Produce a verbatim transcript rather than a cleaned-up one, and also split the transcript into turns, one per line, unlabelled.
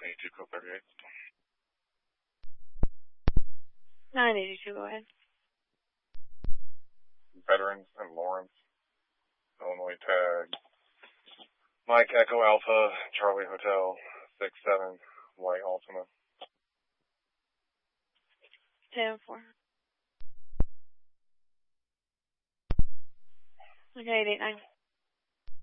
eighty-two, code thirty-eight.
nine eighty-two, go ahead.
Veterans and Lawrence, Illinois tag. Mike Echo Alpha, Charlie Hotel, six seven, White Altima.
ten four. Okay, eight eight nine.